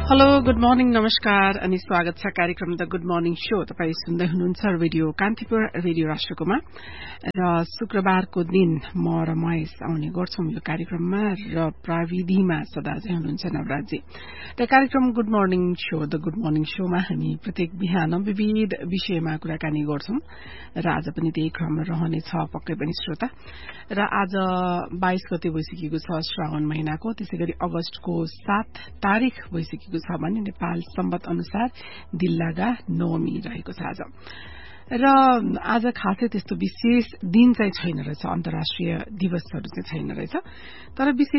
Hello good morning नमस्कार अनि स्वागत छ कार्यक्रम द गुड मर्निङ शो। तपाई सुन्दै हुनुहुन्छ रेडियो कान्तिपुर रेडियो राष्ट्रकोमा र शुक्रबारको दिन म र महेश आउने गर्छौं यो कार्यक्रममा र प्राविधिमा सदा चाहिँ हुनुहुन्छ नवराजी। र कार्यक्रम good morning show the good morning शोमा हामी प्रत्येक बिहान विविध विषयमा कुराकानी गर्छौं र आज पनि त्यही क्रम रहनेछ पक्कै पनि श्रोता। र आज 22 गते भइसकेको छ श्रावण महिनाको, त्यसैगरी अगस्तको 7 तारिक भइसकेको छ भने नेपाल सम्वत अनुसार दिल्लागा नवमी रहेको छ आज। र आज खासै त्यस्तो विशेष दिन चाहिँ छैन रहेछ, अन्तर्राष्ट्रिय दिवसहरू चाहिँ छैन रहेछ, तर विशेष